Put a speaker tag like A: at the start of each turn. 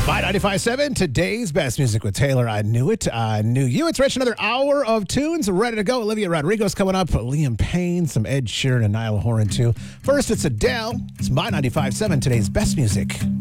A: By 95.7, today's best music with Taylor. I knew it. I knew you. It's Rich. Another hour of tunes ready to go. Olivia Rodrigo's coming up. Liam Payne, some Ed Sheeran, and Niall Horan, too. First, it's Adele. It's by 95.7, today's best music.